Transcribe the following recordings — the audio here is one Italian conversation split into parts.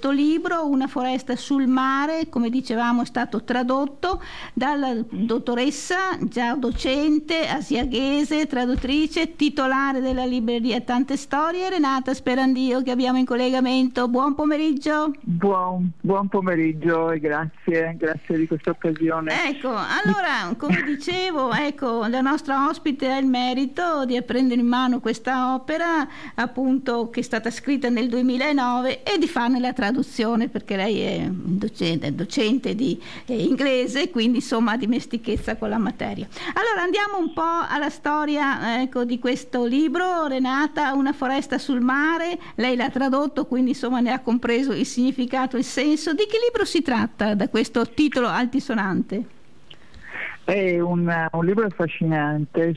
questo libro, Una foresta sul mare, come dicevamo è stato tradotto dalla dottoressa, già docente, asiaghese, traduttrice, titolare della libreria Tante Storie, Renata Sperandio, che abbiamo in collegamento. Buon pomeriggio. Buon pomeriggio e grazie di questa occasione. Ecco, allora, come dicevo, ecco, la nostra ospite ha il merito di prendere in mano questa opera, appunto, che è stata scritta nel 2009 e di farne la traduzione, perché lei è docente di inglese, quindi insomma ha dimestichezza con la materia. Allora andiamo un po' alla storia, ecco, di questo libro. Renata, Una foresta sul mare, lei l'ha tradotto, quindi insomma ne ha compreso il significato, il senso. Di che libro si tratta da questo titolo altisonante? È un libro affascinante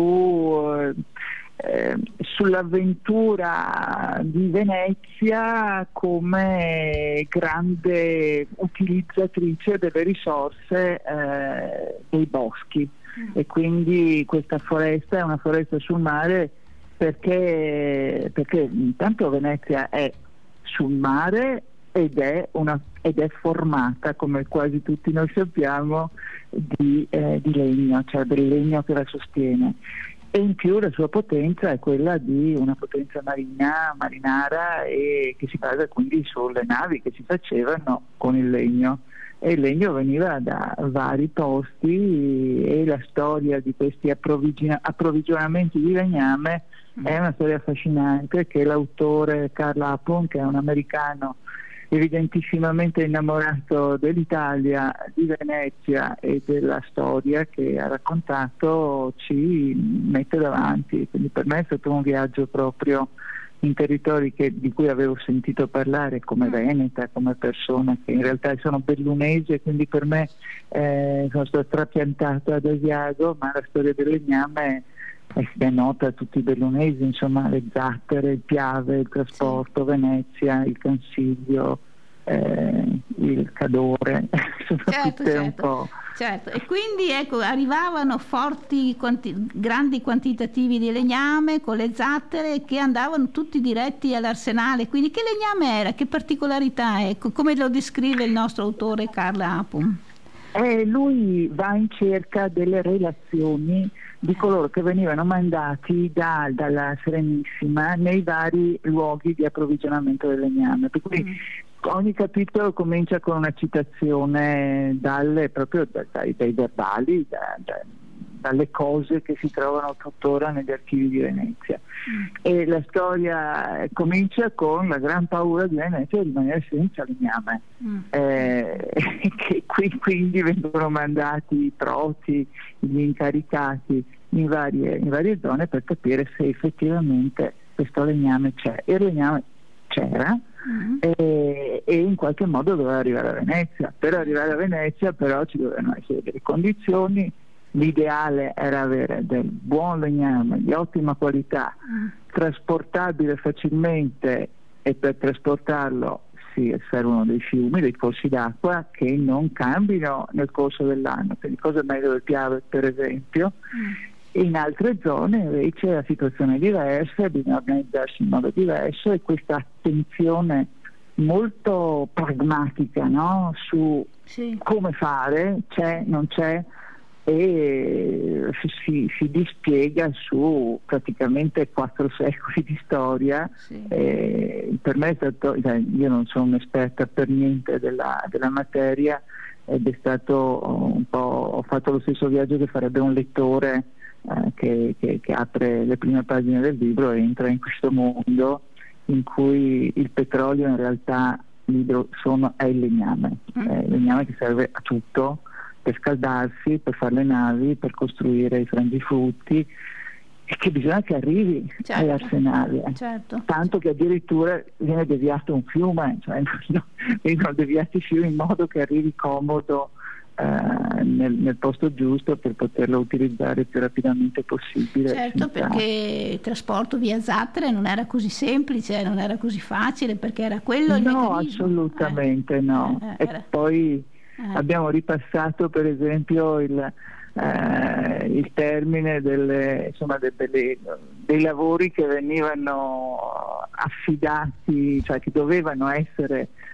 sull'avventura di Venezia come grande utilizzatrice delle risorse dei boschi, e quindi questa foresta è una foresta sul mare perché intanto Venezia è sul mare ed è formata, come quasi tutti noi sappiamo, di legno, cioè del legno che la sostiene, e in più la sua potenza è quella di una potenza marinara, e che si basa quindi sulle navi che si facevano con il legno, e il legno veniva da vari posti, e la storia di questi approvvigionamenti di legname è una storia affascinante che l'autore Carl Apon, che è un americano evidentissimamente innamorato dell'Italia, di Venezia e della storia che ha raccontato, ci mette davanti. Quindi per me è stato un viaggio proprio in territori di cui avevo sentito parlare come veneta, come persona che in realtà sono bellunese, quindi per me sono stata trapiantata ad Asiago, ma la storia del legname è nota a tutti i bellunesi, insomma, le zattere, il Piave, il trasporto, Venezia, il Cansiglio, il Cadore, sono tutte un po'. Certo, e quindi ecco, arrivavano grandi quantitativi di legname con le zattere che andavano tutti diretti all'arsenale. Quindi che legname era? Che particolarità è? Come lo descrive il nostro autore Carl Apum? Lui va in cerca delle relazioni di coloro che venivano mandati dalla Serenissima nei vari luoghi di approvvigionamento del legname. Per cui ogni capitolo comincia con una citazione dai verbali, dalle cose che si trovano tuttora negli archivi di Venezia. E la storia comincia con la gran paura di Venezia di rimanere senza legname, che quindi vengono mandati i proti, gli incaricati in varie zone per capire se effettivamente questo legname c'è. Il legname c'era, e in qualche modo doveva arrivare a Venezia. Per arrivare a Venezia però ci dovevano essere delle condizioni. L'ideale era avere del buon legname di ottima qualità, trasportabile facilmente, e per trasportarlo servono dei fiumi, dei corsi d'acqua che non cambino nel corso dell'anno, quindi cosa meglio del Piave per esempio. In altre zone invece la situazione è diversa, bisogna organizzarsi in modo diverso, e questa attenzione molto pragmatica, no? Su come fare, c'è, non c'è, e si dispiega su praticamente 4 secoli di storia. Per me è stato, io non sono un'esperta per niente della materia, ed è stato un po', ho fatto lo stesso viaggio che farebbe un lettore che apre le prime pagine del libro e entra in questo mondo in cui il petrolio in realtà è il legname che serve a tutto, per scaldarsi, per fare le navi, per costruire i frangiflutti, e che bisogna che arrivi all'arsenale. Tanto che addirittura viene deviato un fiume, cioè vengono deviati i fiumi in modo che arrivi comodo nel posto giusto per poterlo utilizzare il più rapidamente possibile. Certo, perché il trasporto via zattere non era così semplice, non era così facile, perché era quello il meccanismo. No, assolutamente no. E poi abbiamo ripassato per esempio il termine dei lavori che venivano affidati, cioè che dovevano essere